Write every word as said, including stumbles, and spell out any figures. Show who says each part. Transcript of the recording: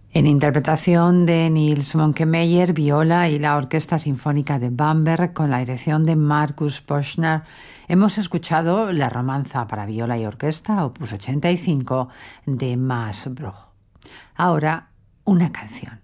Speaker 1: En interpretación de Nils Monckemeyer, viola y la Orquesta Sinfónica de Bamberg con la dirección de Markus Poschner, hemos escuchado la romanza para viola y orquesta, opus ochenta y cinco, de Max Bruch. Ahora, una canción.